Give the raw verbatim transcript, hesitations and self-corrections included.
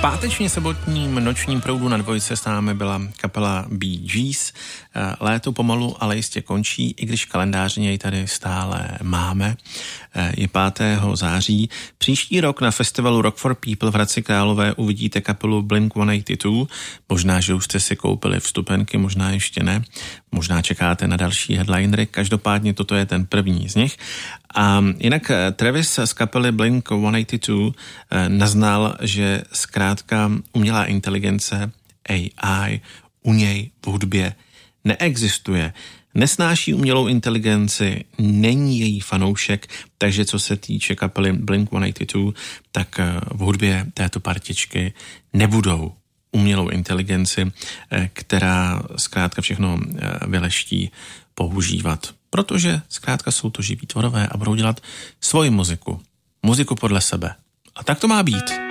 Pátečně sobotním nočním proudu na Dvojce s námi byla kapela Bee Gees. Léto pomalu, ale jistě končí, i když kalendářně ji tady stále máme. Je pátého září. Příští rok na festivalu Rock for People v Hradci Králové uvidíte kapelu Blink sto osmdesát dva. Možná, že už jste si koupili vstupenky, možná ještě ne. Možná čekáte na další headlinery. Každopádně toto je ten první z nich. A jinak Travis z kapely Blink sto osmdesát dva naznal, že zkrátka umělá inteligence A I u něj v hudbě neexistuje. Nesnáší umělou inteligenci, není její fanoušek, takže co se týče kapely Blink sto osmdesát dva, tak v hudbě této partičky nebudou umělou inteligenci, která zkrátka všechno vyleští, používat. Protože zkrátka jsou to živí tvorové a budou dělat svoji muziku. Muziku podle sebe. A tak to má být.